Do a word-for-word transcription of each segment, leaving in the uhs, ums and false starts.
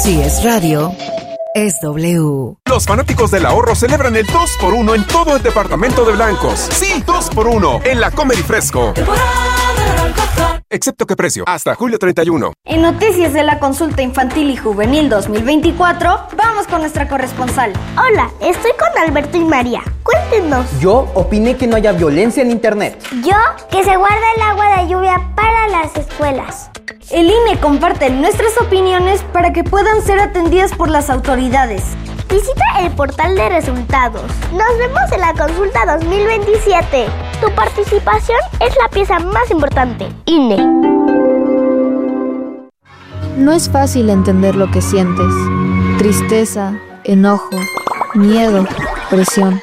Si es radio, es W. Los fanáticos del ahorro celebran el dos por uno en todo el departamento de blancos. Sí, dos por uno en la Comer y Fresco. Excepto que precio, hasta julio treinta y uno. En noticias de la consulta infantil y juvenil dos mil veinticuatro, vamos con nuestra corresponsal. Hola, estoy con Alberto y María. Cuéntenos. Yo opiné que no haya violencia en internet. Yo, que se guarda el agua de lluvia para las escuelas. El I N E comparte nuestras opiniones para que puedan ser atendidas por las autoridades. Visita el portal de resultados. Nos vemos en la consulta dos mil veintisiete. Tu participación es la pieza más importante. I N E. No es fácil entender lo que sientes. Tristeza, enojo, miedo, presión.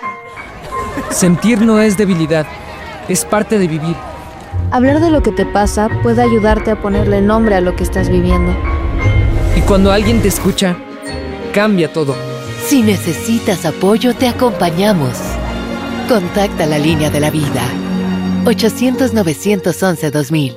Sentir no es debilidad, es parte de vivir. Hablar de lo que te pasa puede ayudarte a ponerle nombre a lo que estás viviendo. Y cuando alguien te escucha, cambia todo. Si necesitas apoyo, te acompañamos. Contacta la línea de la vida. ochocientos, novecientos once, dos mil.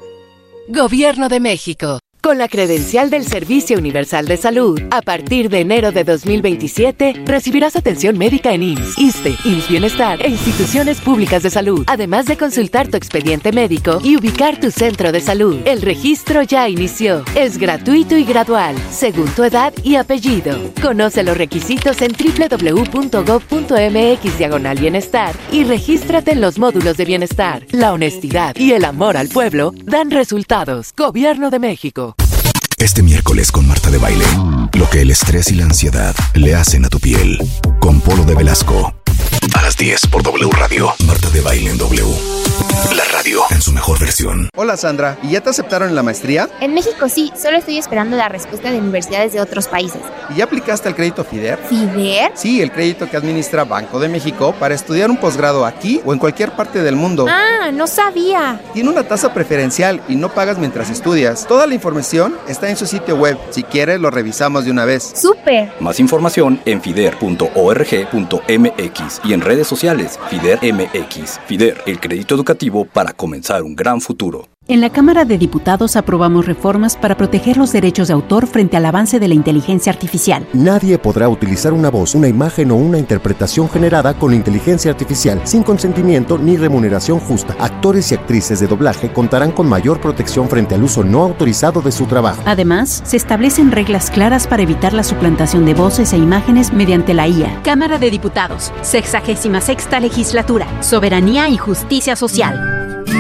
Gobierno de México. Con la credencial del Servicio Universal de Salud, a partir de enero de dos mil veintisiete, recibirás atención médica en I M S S, ISSSTE, I M S S Bienestar e instituciones públicas de salud, además de consultar tu expediente médico y ubicar tu centro de salud. El registro ya inició. Es gratuito y gradual, según tu edad y apellido. Conoce los requisitos en doble u doble u doble u punto gob punto eme equis diagonal bienestar y regístrate en los módulos de bienestar. La honestidad y el amor al pueblo dan resultados. Gobierno de México. Este miércoles con Marta de Baile, lo que el estrés y la ansiedad le hacen a tu piel. Con Polo de Velasco. A las diez por W Radio. Marta de Baile en W. La radio en su mejor versión. Hola Sandra, ¿y ya te aceptaron en la maestría? En México sí, solo estoy esperando la respuesta de universidades de otros países. ¿Y ya aplicaste al crédito FIDER? ¿FIDER? Sí, el crédito que administra Banco de México para estudiar un posgrado aquí o en cualquier parte del mundo. Ah, no sabía. Tiene una tasa preferencial y no pagas mientras estudias. Toda la información está en su sitio web. Si quieres, lo revisamos de una vez. ¡Súper! Más información en fider punto org punto mx y en redes sociales FIDER M X. FIDER, el crédito educativo para comenzar un gran futuro. En la Cámara de Diputados aprobamos reformas para proteger los derechos de autor frente al avance de la inteligencia artificial. Nadie podrá utilizar una voz, una imagen o una interpretación generada con inteligencia artificial sin consentimiento ni remuneración justa. Actores y actrices de doblaje contarán con mayor protección frente al uso no autorizado de su trabajo. Además, se establecen reglas claras para evitar la suplantación de voces e imágenes mediante la I A. Cámara de Diputados, sexagésima sexta legislatura, soberanía y justicia social.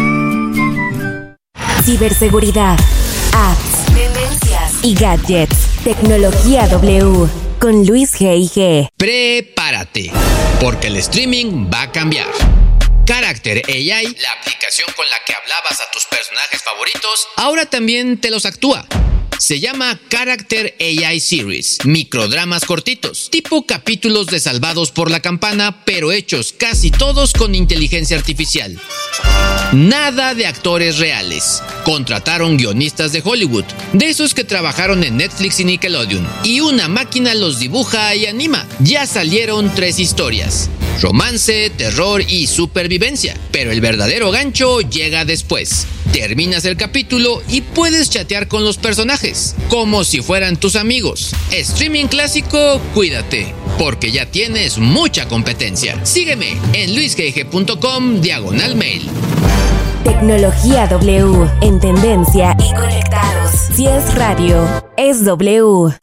Ciberseguridad, apps, tendencias y gadgets. Tecnología W con Luis G I G. Prepárate, porque el streaming va a cambiar. Character A I, la aplicación con la que hablabas a tus personajes favoritos, ahora también te los actúa. Se llama Character A I Series, microdramas cortitos, tipo capítulos de Salvados por la Campana, pero hechos casi todos con inteligencia artificial. Nada de actores reales. Contrataron guionistas de Hollywood, de esos que trabajaron en Netflix y Nickelodeon, y una máquina los dibuja y anima. Ya salieron tres historias: romance, terror y supervivencia, pero el verdadero gancho llega después. Terminas el capítulo y puedes chatear con los personajes, como si fueran tus amigos. Streaming clásico, cuídate, porque ya tienes mucha competencia. Sígueme en luisgg punto com diagonal mail. Tecnología W, en tendencia y conectados. Si es radio, es W.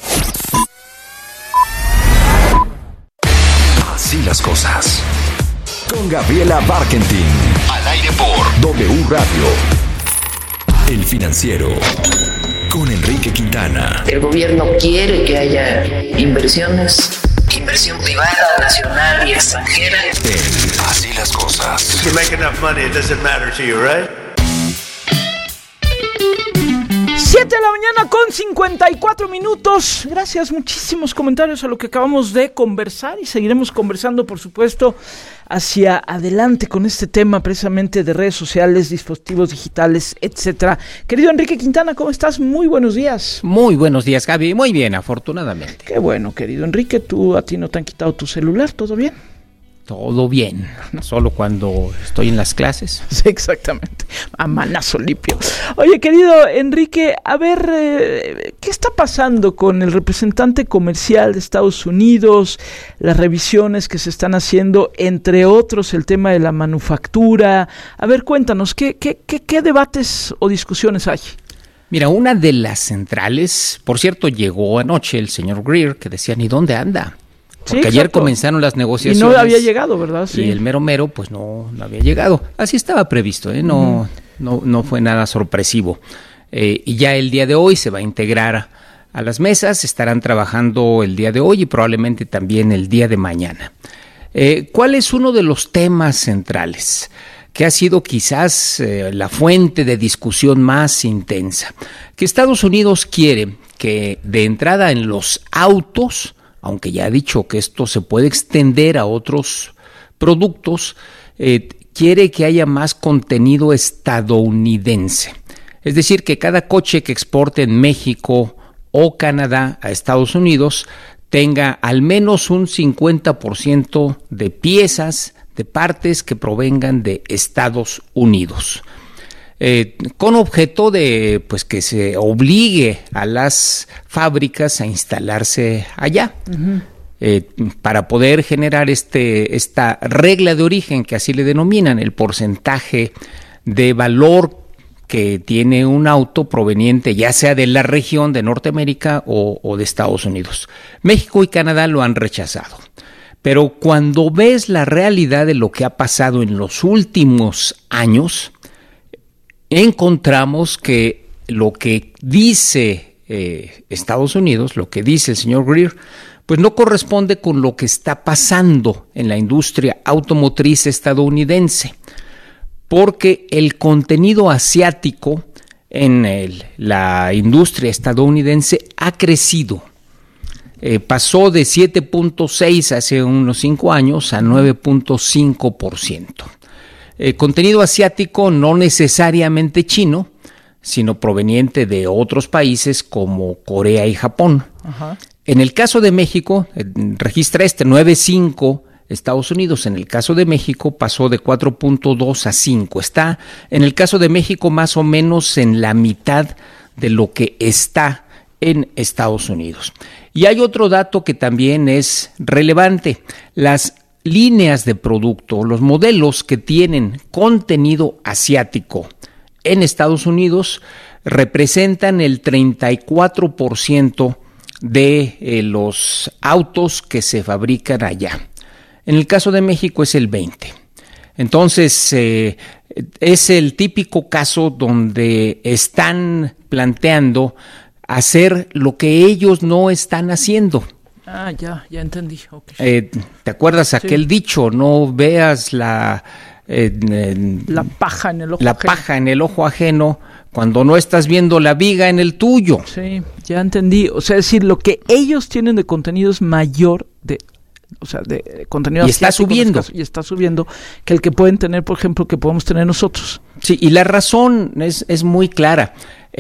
Así las cosas. Con Gabriela Barkentin. Al aire por W Radio. El Financiero. Con Enrique Quintana. El gobierno quiere que haya inversiones, inversión privada, nacional y extranjera. En Así las cosas. If you make enough money, it doesn't matter to you, right? siete de la mañana con cincuenta y cuatro minutos. Gracias, muchísimos comentarios a lo que acabamos de conversar y seguiremos conversando, por supuesto, hacia adelante con este tema precisamente de redes sociales, dispositivos digitales, etcétera. Querido Enrique Quintana, ¿cómo estás? Muy buenos días. Muy buenos días, Gaby. Muy bien, afortunadamente. Qué bueno, querido Enrique. ¿Tú, a ti no te han quitado tu celular? ¿Todo bien? todo bien, solo cuando estoy en las clases. Sí, exactamente, a manazo limpio. Oye, querido Enrique, a ver, eh, ¿qué está pasando con el representante comercial de Estados Unidos, las revisiones que se están haciendo, entre otros el tema de la manufactura? A ver, cuéntanos, ¿qué, qué, qué, qué debates o discusiones hay? Mira, una de las centrales, por cierto, llegó anoche el señor Greer, que decía, ¿ni dónde anda? Porque sí, ayer comenzaron las negociaciones. Y no había llegado, ¿verdad? Sí. Y el mero mero, pues no, no había llegado. Así estaba previsto, ¿eh? No, uh-huh. no, no fue nada sorpresivo. Eh, y ya el día de hoy se va a integrar a las mesas, estarán trabajando el día de hoy y probablemente también el día de mañana. Eh, ¿Cuál es uno de los temas centrales que ha sido quizás eh, la fuente de discusión más intensa? Que Estados Unidos quiere que de entrada en los autos, aunque ya ha dicho que esto se puede extender a otros productos, eh, quiere que haya más contenido estadounidense. Es decir, que cada coche que exporte en México o Canadá a Estados Unidos tenga al menos un cincuenta por ciento de piezas, de partes que provengan de Estados Unidos, eh, con objeto de pues que se obligue a las fábricas a instalarse allá, uh-huh. eh, para poder generar este esta regla de origen, que así le denominan, el porcentaje de valor que tiene un auto proveniente ya sea de la región de Norteamérica o, o de Estados Unidos. México y Canadá lo han rechazado. Pero cuando ves la realidad de lo que ha pasado en los últimos años, encontramos que lo que dice eh, Estados Unidos, lo que dice el señor Greer, pues no corresponde con lo que está pasando en la industria automotriz estadounidense, porque el contenido asiático en el, la industria estadounidense ha crecido. Eh, pasó de siete punto seis hace unos cinco años a nueve punto cinco por ciento. Eh, contenido asiático no necesariamente chino, sino proveniente de otros países como Corea y Japón. Ajá. En el caso de México, eh, registra este nueve punto cinco Estados Unidos. En el caso de México pasó de cuatro punto dos a cinco. Está en el caso de México más o menos en la mitad de lo que está en Estados Unidos. Y hay otro dato que también es relevante. Las líneas de producto, los modelos que tienen contenido asiático en Estados Unidos representan el treinta y cuatro por ciento de eh, los autos que se fabrican allá. En el caso de México es el veinte por ciento. Entonces, eh, es el típico caso donde están planteando hacer lo que ellos no están haciendo. Ah, ya, ya entendí. Okay. Eh, ¿Te acuerdas aquel sí. dicho? No veas la eh, eh, la paja en el ojo la ajeno. paja en el ojo ajeno cuando no estás viendo la viga en el tuyo. Sí, ya entendí. O sea, es decir, lo que ellos tienen de contenido es mayor de, o sea, de contenido y está subiendo casos, y está subiendo que el que pueden tener, por ejemplo, que podemos tener nosotros. Sí, y la razón es es muy clara.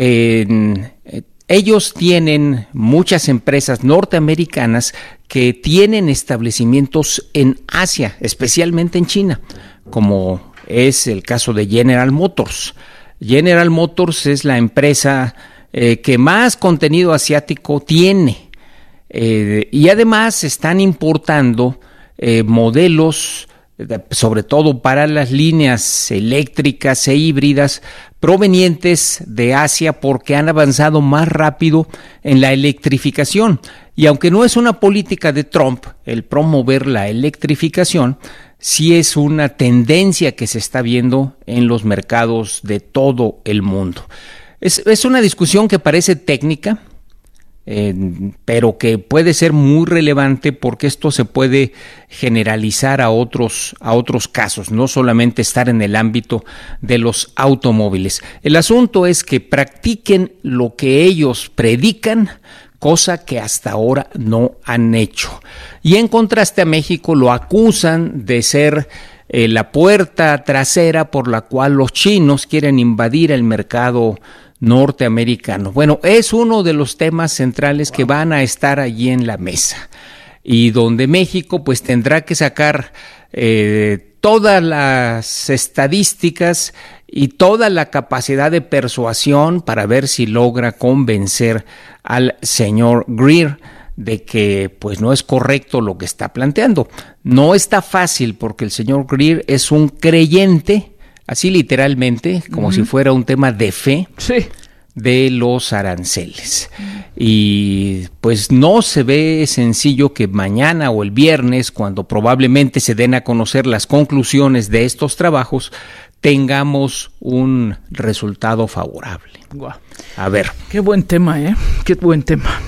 Eh, eh, Ellos tienen muchas empresas norteamericanas que tienen establecimientos en Asia, especialmente en China, como es el caso de General Motors. General Motors es la empresa eh, que más contenido asiático tiene, eh, y además están importando eh, modelos, sobre todo para las líneas eléctricas e híbridas provenientes de Asia, porque han avanzado más rápido en la electrificación. Y aunque no es una política de Trump el promover la electrificación, sí es una tendencia que se está viendo en los mercados de todo el mundo. Es, es una discusión que parece técnica, Eh, pero que puede ser muy relevante porque esto se puede generalizar a otros, a otros casos, no solamente estar en el ámbito de los automóviles. El asunto es que practiquen lo que ellos predican, cosa que hasta ahora no han hecho. Y en contraste a México lo acusan de ser eh, la puerta trasera por la cual los chinos quieren invadir el mercado norteamericano. Bueno, es uno de los temas centrales que van a estar allí en la mesa y donde México pues tendrá que sacar eh, todas las estadísticas y toda la capacidad de persuasión para ver si logra convencer al señor Greer de que pues no es correcto lo que está planteando. No está fácil porque el señor Greer es un creyente, así literalmente, como uh-huh. si fuera un tema de fe, sí. de los aranceles. Y pues no se ve sencillo que mañana o el viernes, cuando probablemente se den a conocer las conclusiones de estos trabajos, tengamos un resultado favorable. Wow. A ver. Qué buen tema, ¿eh? Qué buen tema.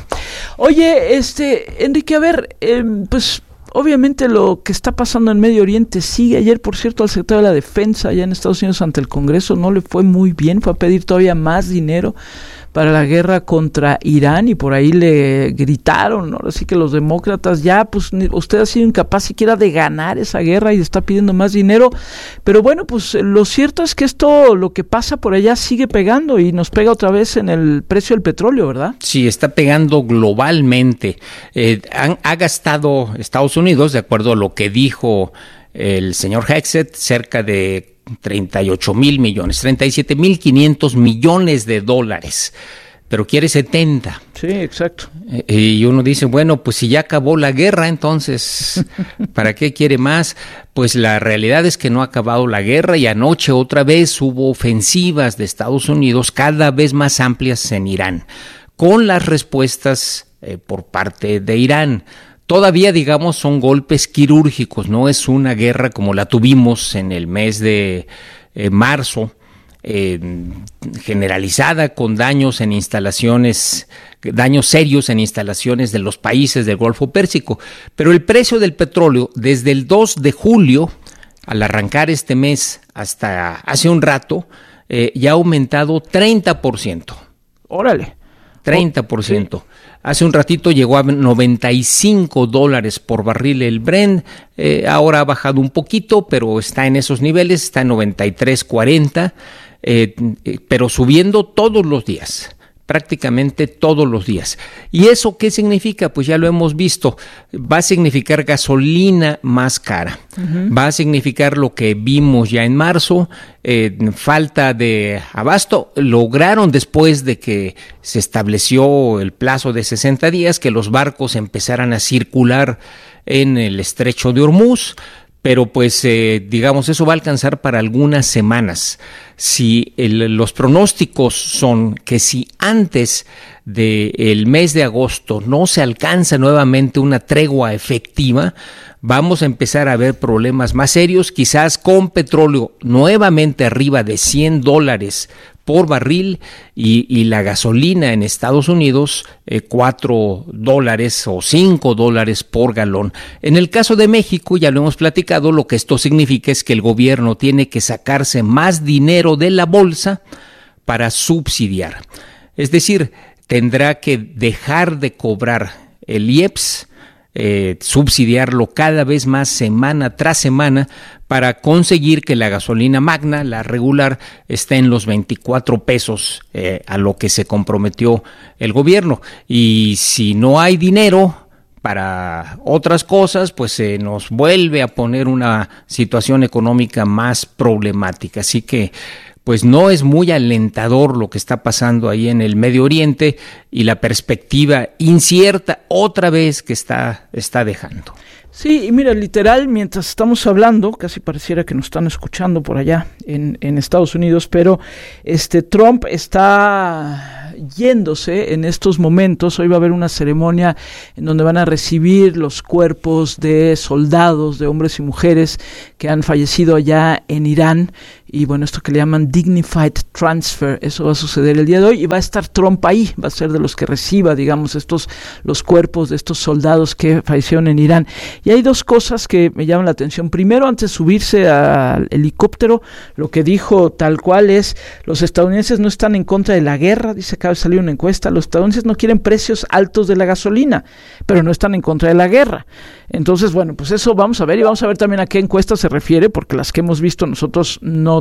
Oye, este, Enrique, a ver, eh, pues obviamente lo que está pasando en Medio Oriente sigue. Ayer, por cierto, al secretario de la Defensa allá en Estados Unidos ante el Congreso no le fue muy bien, fue a pedir todavía más dinero para la guerra contra Irán y por ahí le gritaron, ahora sí que los demócratas, ya pues usted ha sido incapaz siquiera de ganar esa guerra y está pidiendo más dinero, pero bueno, pues lo cierto es que esto, lo que pasa por allá sigue pegando y nos pega otra vez en el precio del petróleo, ¿verdad? Sí, está pegando globalmente. Eh, han, ha gastado Estados Unidos, de acuerdo a lo que dijo el señor Hegseth, cerca de treinta y ocho mil millones, treinta y siete mil quinientos millones de dólares, pero quiere setenta. Sí, exacto. Eh, y uno dice, bueno, pues si ya acabó la guerra, entonces, ¿para qué quiere más? Pues la realidad es que no ha acabado la guerra y anoche otra vez hubo ofensivas de Estados Unidos cada vez más amplias en Irán, con las respuestas eh, por parte de Irán. Todavía, digamos, son golpes quirúrgicos, no es una guerra como la tuvimos en el mes de eh, marzo, eh, generalizada con daños en instalaciones, daños serios en instalaciones de los países del Golfo Pérsico. Pero el precio del petróleo desde el dos de julio, al arrancar este mes hasta hace un rato, eh, ya ha aumentado treinta por ciento. Órale. treinta por ciento. Sí. Hace un ratito llegó a noventa y cinco dólares por barril el Brent, eh, ahora ha bajado un poquito, pero está en esos niveles, está en noventa y tres cuarenta, eh, eh, pero subiendo todos los días, prácticamente todos los días. ¿Y eso qué significa? Pues ya lo hemos visto, va a significar gasolina más cara, uh-huh. va a significar lo que vimos ya en marzo, eh, falta de abasto. Lograron, después de que se estableció el plazo de sesenta días, que los barcos empezaran a circular en el estrecho de Hormuz, pero pues eh, digamos eso va a alcanzar para algunas semanas. Si el, los pronósticos son que si antes del mes de agosto no se alcanza nuevamente una tregua efectiva, vamos a empezar a ver problemas más serios, quizás con petróleo nuevamente arriba de cien dólares por barril y, y la gasolina en Estados Unidos eh, cuatro dólares o cinco dólares por galón. En el caso de México, ya lo hemos platicado, lo que esto significa es que el gobierno tiene que sacarse más dinero de la bolsa para subsidiar. Es decir, tendrá que dejar de cobrar el I E P S, Eh, subsidiarlo cada vez más semana tras semana para conseguir que la gasolina magna, la regular, esté en los veinticuatro pesos eh, a lo que se comprometió el gobierno. Y si no hay dinero para otras cosas, pues se eh, nos vuelve a poner una situación económica más problemática. Así que pues no es muy alentador lo que está pasando ahí en el Medio Oriente y la perspectiva incierta otra vez que está, está dejando. Sí, y mira, literal, mientras estamos hablando, casi pareciera que nos están escuchando por allá en, en Estados Unidos, pero este Trump está yéndose en estos momentos. Hoy va a haber una ceremonia en donde van a recibir los cuerpos de soldados, de hombres y mujeres que han fallecido allá en Irán. Y bueno, esto que le llaman Dignified Transfer, eso va a suceder el día de hoy y va a estar Trump ahí, va a ser de los que reciba, digamos, estos los cuerpos de estos soldados que fallecieron en Irán. Y hay dos cosas que me llaman la atención. Primero, antes de subirse al helicóptero, lo que dijo tal cual es, los estadounidenses no están en contra de la guerra, dice, acaba de salir una encuesta, los estadounidenses no quieren precios altos de la gasolina, pero no están en contra de la guerra. Entonces, bueno, pues eso vamos a ver y vamos a ver también a qué encuesta se refiere, porque las que hemos visto nosotros no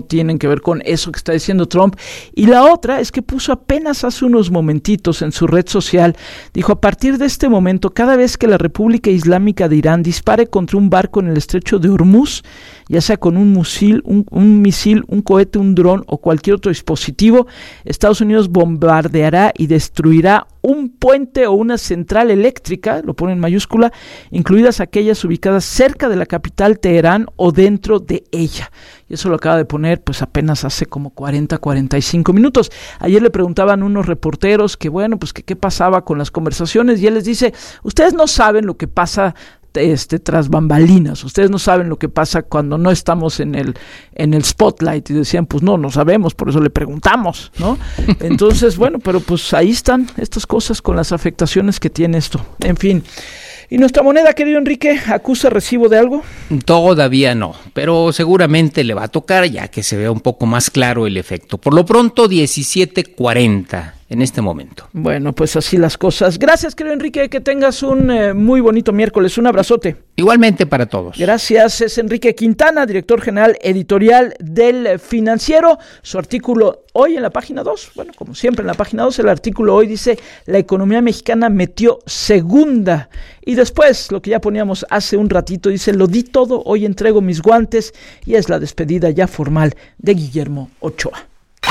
no tienen que ver con eso que está diciendo Trump. Y la otra es que puso apenas hace unos momentitos en su red social, dijo: a partir de este momento, cada vez que la República Islámica de Irán dispare contra un barco en el estrecho de Hormuz, ya sea con un misil, un, un misil, un cohete, un dron o cualquier otro dispositivo, Estados Unidos bombardeará y destruirá un puente o una central eléctrica, lo pone en mayúscula, incluidas aquellas ubicadas cerca de la capital Teherán o dentro de ella. Y eso lo acaba de poner pues apenas hace como cuarenta, cuarenta y cinco minutos. Ayer le preguntaban unos reporteros que bueno, pues que qué pasaba con las conversaciones, y él les dice: ustedes no saben lo que pasa Este, tras bambalinas, ustedes no saben lo que pasa cuando no estamos en el en el spotlight. Y decían: pues no, no sabemos, por eso le preguntamos, ¿no? Entonces, bueno, pero pues ahí están estas cosas con las afectaciones que tiene esto. En fin. ¿Y nuestra moneda, querido Enrique, acusa recibo de algo? Todavía no, pero seguramente le va a tocar ya que se vea un poco más claro el efecto. Por lo pronto, diecisiete cuarenta en este momento. Bueno, pues así las cosas. Gracias, querido Enrique, que tengas un eh, muy bonito miércoles. Un abrazote. Igualmente para todos. Gracias. Es Enrique Quintana, director general editorial del Financiero. Su artículo hoy en la página dos, bueno, como siempre en la página dos, el artículo hoy dice: la economía mexicana metió segunda. Y después, lo que ya poníamos hace un ratito, dice: lo di todo, hoy entrego mis guantes. Y es la despedida ya formal de Guillermo Ochoa.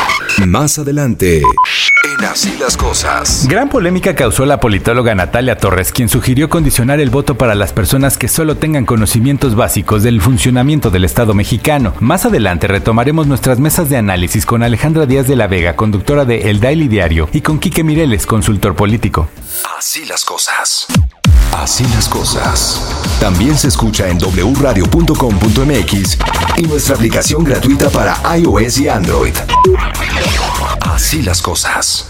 Más adelante, en Así las Cosas. Gran polémica causó la politóloga Natalia Torres, quien sugirió condicionar el voto para las personas que solo tengan conocimientos básicos del funcionamiento del Estado mexicano. Más adelante retomaremos nuestras mesas de análisis con Alejandra Díaz de la Vega, conductora de El Daily Diario, y con Quique Mireles, consultor político. Así las cosas. Así las cosas. También se escucha en doble u radio punto com punto m x y nuestra aplicación gratuita para iOS y Android. Así las cosas.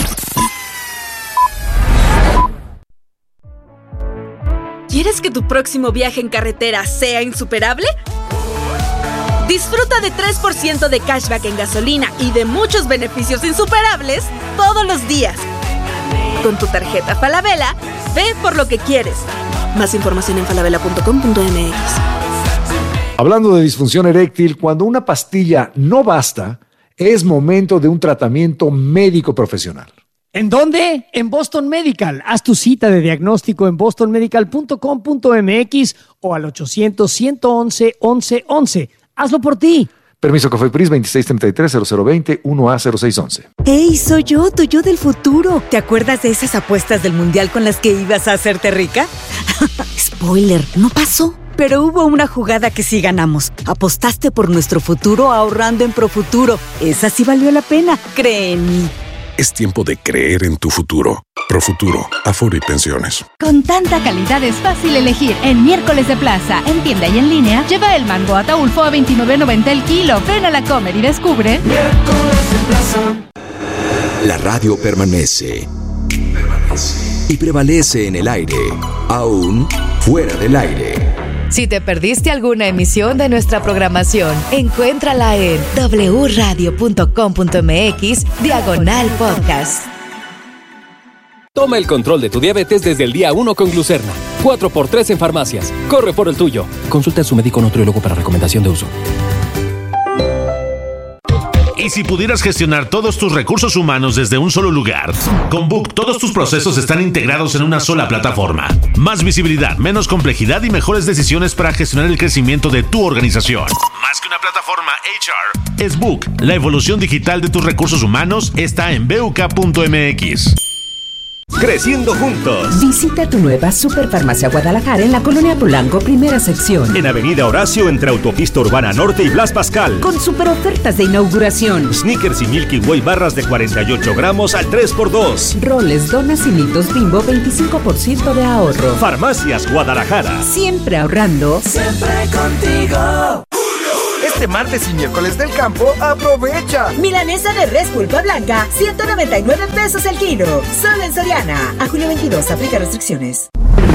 ¿Quieres que tu próximo viaje en carretera sea insuperable? Disfruta de tres por ciento de cashback en gasolina y de muchos beneficios insuperables todos los días. Con tu tarjeta Falabella, ve por lo que quieres. Más información en falabella punto com punto m x. Hablando de disfunción eréctil, cuando una pastilla no basta, es momento de un tratamiento médico profesional. ¿En dónde? En Boston Medical. Haz tu cita de diagnóstico en boston medical punto com punto m x o al ochocientos, ciento once, once once. Hazlo por ti. Permiso COFEPRIS veintiséis treinta y tres, cero cero veinte, uno A cero seis once. ¡Hey, soy yo, tu yo del futuro! ¿Te acuerdas de esas apuestas del mundial con las que ibas a hacerte rica? Spoiler, no pasó. Pero hubo una jugada que sí ganamos. Apostaste por nuestro futuro ahorrando en Profuturo. Esa sí valió la pena, cree en mí. Es tiempo de creer en tu futuro. Profuturo, Afore y Pensiones. Con tanta calidad es fácil elegir. En Miércoles de Plaza, en tienda y en línea, lleva el mango Ataulfo a veintinueve noventa el kilo. Ven a la Comer y descubre. Miércoles de Plaza. La radio permanece. Permanece. Y prevalece en el aire, aún fuera del aire. Si te perdiste alguna emisión de nuestra programación, encuéntrala en doble u radio punto com punto m x diagonal podcast. Toma el control de tu diabetes desde el día uno con Glucerna. cuatro por tres en farmacias. Corre por el tuyo. Consulta a su médico nutriólogo para recomendación de uso. ¿Y si pudieras gestionar todos tus recursos humanos desde un solo lugar? Con Book, todos tus procesos están integrados en una sola plataforma. Más visibilidad, menos complejidad y mejores decisiones para gestionar el crecimiento de tu organización. Más que una plataforma H R, es Book. La evolución digital de tus recursos humanos está en b u k punto m x. Creciendo juntos. Visita tu nueva Superfarmacia Guadalajara en la Colonia Polanco, primera sección. En Avenida Horacio, entre Autopista Urbana Norte y Blas Pascal. Con super ofertas de inauguración. Snickers y Milky Way barras de cuarenta y ocho gramos al tres por dos. Roles, donas y mitos Bimbo, veinticinco por ciento de ahorro. Farmacias Guadalajara. Siempre ahorrando. Siempre contigo. Este martes y miércoles del campo, aprovecha. Milanesa de res pulpa blanca, ciento noventa y nueve pesos el kilo. Solo en Soriana. A julio veintidós, aplica restricciones.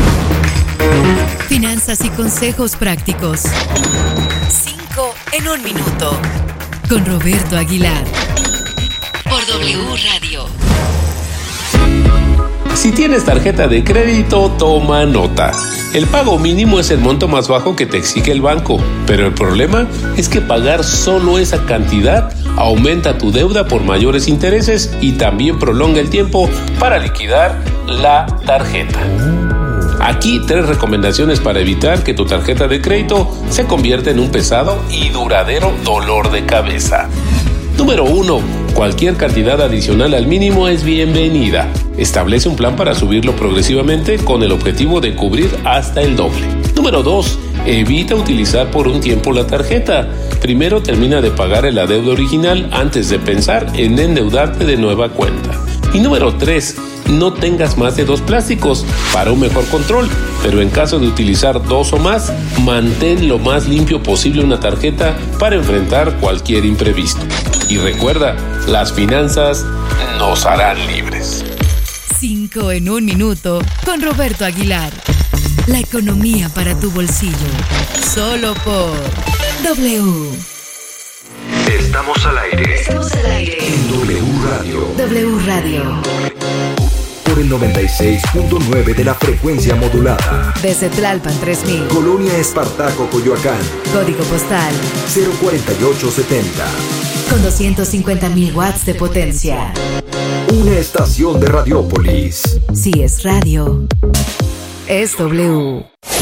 Finanzas y consejos prácticos. Cinco en un minuto. Con Roberto Aguilar. Por W Radio. Si tienes tarjeta de crédito, toma nota. El pago mínimo es el monto más bajo que te exige el banco, pero el problema es que pagar solo esa cantidad aumenta tu deuda por mayores intereses y también prolonga el tiempo para liquidar la tarjeta. Aquí tres recomendaciones para evitar que tu tarjeta de crédito se convierta en un pesado y duradero dolor de cabeza. Número uno. Cualquier cantidad adicional al mínimo es bienvenida. Establece un plan para subirlo progresivamente con el objetivo de cubrir hasta el doble. Número dos. Evita utilizar por un tiempo la tarjeta. Primero termina de pagar el adeudo original antes de pensar en endeudarte de nueva cuenta. Y número tres. No tengas más de dos plásticos para un mejor control, pero en caso de utilizar dos o más, mantén lo más limpio posible una tarjeta para enfrentar cualquier imprevisto. Y recuerda, las finanzas nos harán libres. Cinco en un minuto con Roberto Aguilar. La economía para tu bolsillo. Solo por W. Estamos al aire. Estamos al aire. En W Radio. W Radio. Por el noventa y seis punto nueve de la frecuencia modulada. Desde Tlalpan tres mil. Colonia Espartaco, Coyoacán. Código postal cero cuarenta y ocho setenta. Con doscientos cincuenta mil watts de potencia. Una estación de Radiópolis. Si es radio, es W.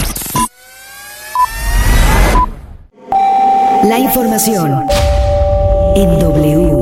La información en W.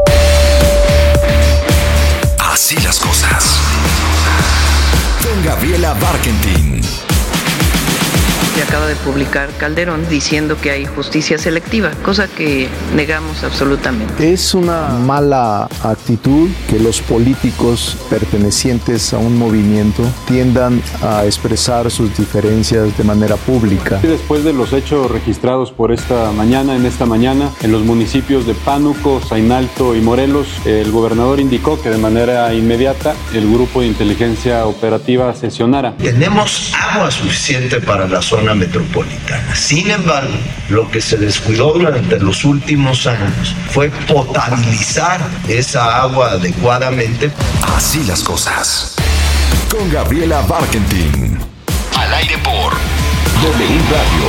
Así las cosas. Con Gabriela Barkentin. Se acaba de publicar Calderón diciendo que hay justicia selectiva, cosa que negamos absolutamente. Es una mala actitud que los políticos pertenecientes a un movimiento tiendan a expresar sus diferencias de manera pública. Después de los hechos registrados por esta mañana, en esta mañana, en los municipios de Pánuco, Zainalto y Morelos, el gobernador indicó que de manera inmediata el grupo de inteligencia operativa sesionara. Tenemos agua suficiente para la zona metropolitana. Sin embargo, lo que se descuidó durante los últimos años fue potabilizar esa agua adecuadamente. Así las cosas. Con Gabriela Barkentin. Al aire por W Radio